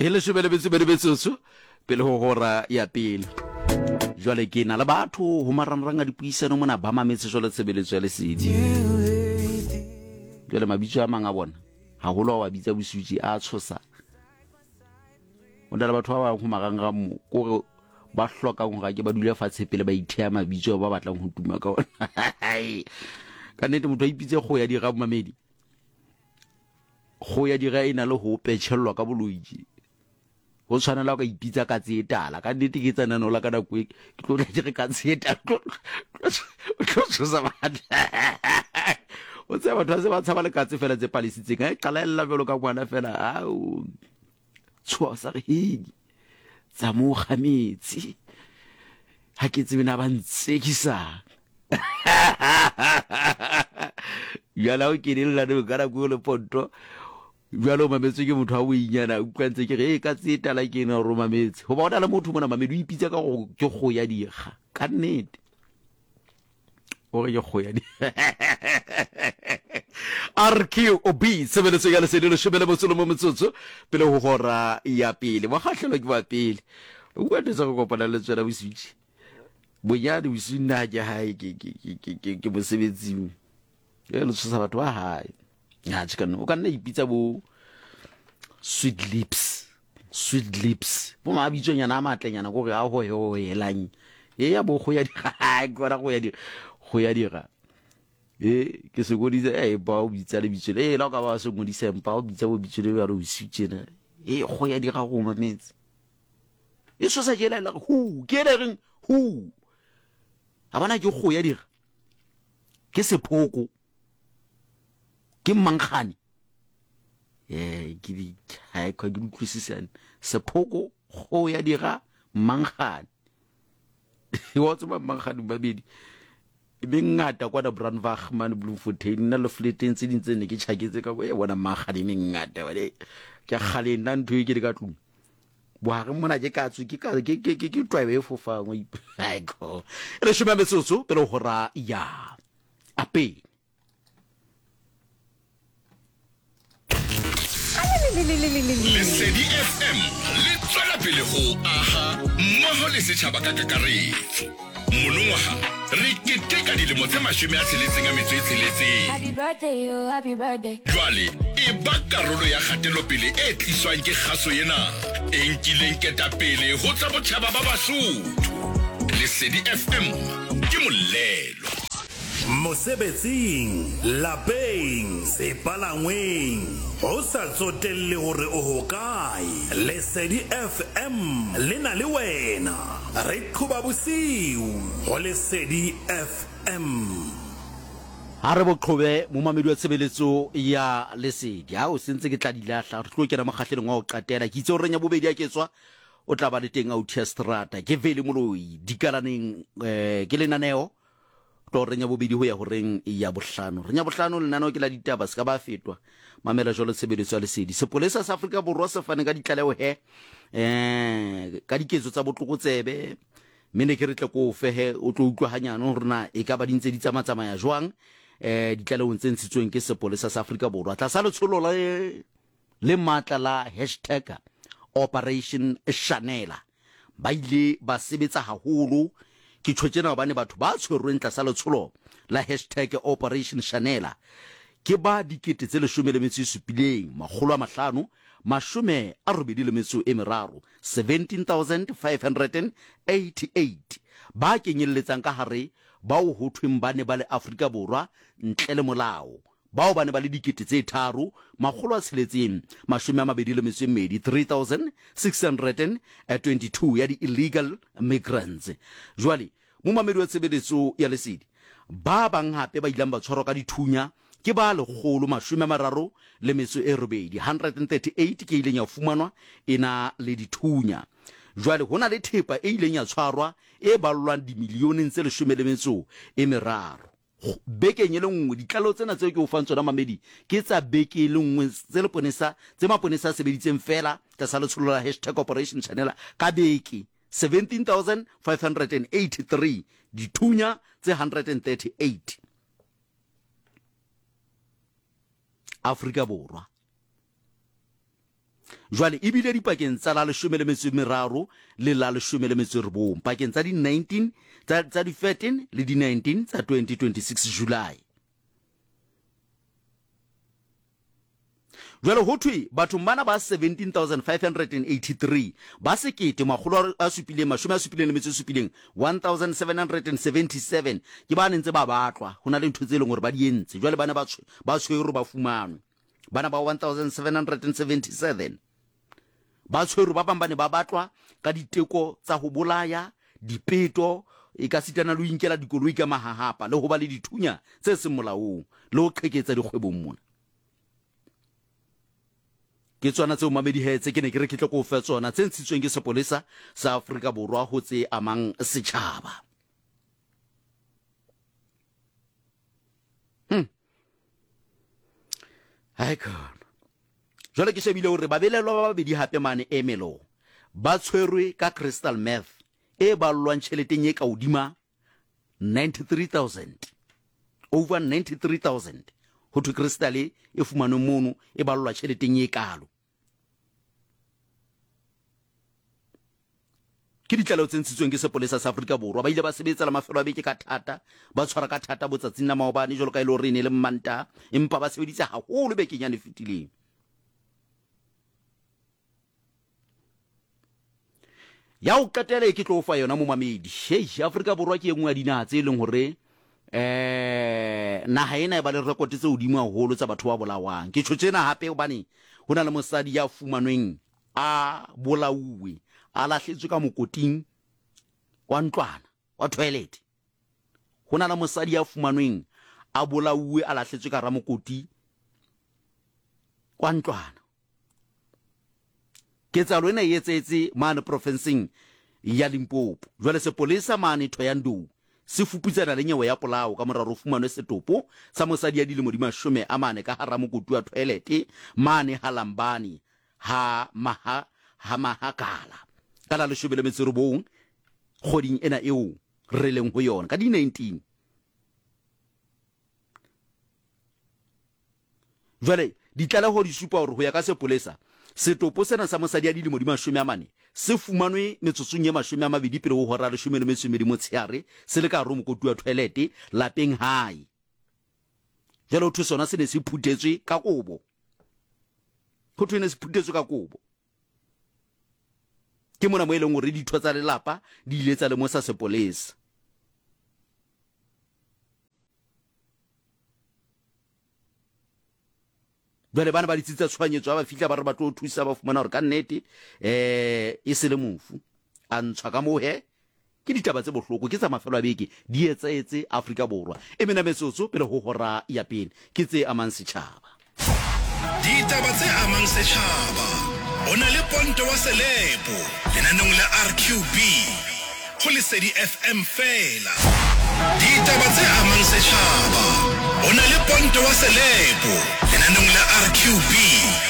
le shebelebetse pele ho hora ya pele jwale ke na le batho ho marangrang a dipuisano mona ba mametse jwale tshebeletso ya lesedi jwale mabitso a manga bona ha holo wa bitsa bosutsi a tshosa o dala batho ba ho maranga mo ko ba hloka go ga ke ba dula fatshe pele ba ithea mabitso ba batlang ho tuma ka ona ka nnete motho a ipitse go ya dira mamedi go ya dira ina le ho petshellwa ka boloiji go tshwanela ka ipitsa ka tsetala ka nnete ke tsana no la ka nako ke tlo le dire ka tsetala tlo tsosa batla o tse batho se ba tshaba le katse fela tse palisitseng a qalaella belo ka ngwana fela au tswa sa re tsa mo khametsi ha ke tsebe na ba ntsekisa yala o ke dilla le ka go le ponto jalo mametse ke motho a o inyana o kwantse ke re ka tsetala ke na ro mametse ho ba ona le motho mona mamedu ipitsa ka go ke go ya diga ka nnete o re go ya di RQOB sebeletso ya lesedi le shebele botsolo mo metsotso pele ho hora ya pele wa khahlelo ke ba pele o kwatsa go kopana le tsela bositsi bonyane bosina ja hae ke mosebetsing le tsosa batho ba hae ya tshikana o kana ipitsa bo sweet lips bo mabitso nyana a matlenyana go re a ho helang ya bo go ya di gora go ya dira ke se goditse ba o bitsa le bitso le la ka ba se godisa empa o bitsa bo bitso le ba re o sitsena go ya dira go mametse so sa jela la hu ke le reng hu a bona ke go ya dira ke sephoko ke mangkhane ke di ha ka di utlwisisana sephoko go ya dira mangkhane wa tsoma mangkhane ba bedi be ngata kwa da Brandwag man Bloemfontein na le Fleteng tse dintse ne ke tshaketse ka go bona mangkhane me ngata ba le ke khale nna ntho e ke di ka tlung bo ha re mona ke ka tsu ke twabe fofa ngo ai go re shuma metsotso pele hora ya ape Lesedi FM le tswela pele go aha mmogo le setšhaba ka kakaretso monongwaga re keteka dilemo tse 66 Happy birthday, oh, happy birthday. jwale e ba karolo ya kgatelopele e tliswang ke kgaso ena e nkileng ketapele go tsa botšhaba ba basotho Lesedi FM ke molelo mosebetsing lapeng sepalangweng o sa tsotelle hore o hokae Lesedi FM le na le wena re qhuba bosiu go Lesedi FM ha re boqhobe mo mamedi wa tshebeletso ya lesedi ha o sentse ke tla dilahla re tlo kena makgahleleng wa o qatela ke itse o renya bobedi a ketswa o tla ba le teng Autia Strata ke vele moloi dikalaneng ke lenaneo to renya bobedi ho ya ho reng ya bohlano renya bohlano lenaneo ke la ditaba se ka ba fetwa mamela jolo tshebeletso ya lesedi sepolesa sa Afrika Borwa se fane ka ditlaleho ka diketso tsa botlokotsebe mene ke re tle ko fehe o tlo utlwa hanyane hore na e ka ba dintse di tsamaya jwang ditlaleho tse ntshitsweng ke sepolesa sa Afrika Borwa tla sa letsholo le matla la #Operation Shanela ba ile ba sebetsa haholo ke tshwetsena bane batho ba tshwerweng tla sa letsholo la #Operation Shanela ke ba dikete tse 17 magolo a mahlano mashume a robedi le metso e meraro 17,588 ba kenyelletsang ka hare bao ho thweng bane ba le Afrika Borwa ntle le molao bao bane ba le dikete tse 3 magolo a tsheletseng mashume a mabedi le metso e mmedi 3,622 ya di illegal migrants jwale mo mamedi wa tshebeletso ya lesedi ba bang hape ba ilang ba tshwarwa ka dithunya ke ba legolo mashume a mararo le metso e robedi 138 ke ileng ya fumanwa ena le dithunya jwale hona le thepa e ileng ya tshwarwa e ballwang dimilione tse 10 le metso e meraro bekeng le nngwe ditlalo tsena tse ke o fang tsona mamedi ke tsa beke le nngwe tse maponesa sebeditseng fela ka sa letsholo la #Operation Shanela ka beke 17,583 dithunya tse 138 Afrika Borwa jwale ebile dipakeng tsa la 13 le la 19 pakeng tsa di 19 tsa di 13 le di 19 tsa 2026 July. Jwale ho thwe batho bana ba 17,583 ba sekete makgolo a supileng 1777 ke ba nentse ba batlwa hona le ntho tse leng hore ba di entse. Jwale bana ba tshwere ba fumanwe bana ba 1777 ba tshwere ba bang bane ba batlwa ka diteko tsa ho bolaya dipeto e ka sitana le inkela dikoloi ka mahahapa le ho ba le dithunya tse seng molaong le ho qheketsa dikgwebong mona. Ke tswana tse o mamedi hetse ke ne ke re ke tle go fa tsona tse ntshitsweng ke sepolesa sa Afrika Borwa ho tse amang setjhaba. Haikon jwale ke shebile hore babelelwa ba babedi hape mane Emelo ba tshwerwe ka crystal meth e ballwang tšheleteng e ka hodima 93,000 over 93,000 ho thwe crystal e fumanwe mono e ballwa tšheleteng e kalo. Ke ditlaleho tse ntshitsweng ke sepolesa sa Afrika Borwa ba ile ba sebetsa la mafelo a beke ka thata ba tshwara ka thata botsatsing la maobane jalo ka ile hore ne le mmanta empa ba sebeditse haholo bekeng ya lefitileng. Ya o qetela ke tlo fa yona mo mamedi Afrika Borwa ke engwe ya dinaha tse leng hore naha ena e ba le rekote tse hodimo haholo tsa batho ba bolawang. Ke tshotjena hape hobane hona le mosadi ya fumanweng a bolauwe a lahletswe ka mokoting wa ntlwana wa toilet. Hona le mosadi ya fumanweng a bolauwe a lahletswe ka ramokoti wa ntlwana. Ketsalo ena e etsetse mane provinceng ya Limpopo. Jwale sepolesa mane Thoyandou se fuputsana le nyewe ya polao ka moraro fumanwe setopo sa mosadi ya dilemo di 40 ka hara mokoti wa toilet mane Halambani ha mahakala ka la 19 kgoding ena eo re leng ho yona ka di 19. Jwale ditlaleho di supa hore ho ya ka sepolesa setopo sena sa mosadi ya dilemo di 40 se fumanwe metsotsong ya 20 pele ho hora 12 motsheare se le ka hara mokoti wa toilet lapeng hae. Jalo thu sona se ne se phutetswe ka kobo. Ho thwe ne se phutetswe ka kobo. Ke mona mo eleng hore ditho tsa lelapa di ile tsa le mo sa sepolesa. Jwale bana ba ditsitsa tshwanyetso ba fihla ba re ba tlo thusa ba fumana hore ka nnete e se le mofu a ntshwa ka mohe ke ditaba tse bohloko ke tsa mafelo a beke di etsetse Afrika Borwa e mena metsotso pele ho hora ya pele ke tse amang setjhaba. Ditaba tse amang setjhaba ona le Ponto wa Selepo lenanong la RQB go Lesedi FM fela. Ditaba tse amang setjhaba ona le Ponto wa Selepo lenanong la RQB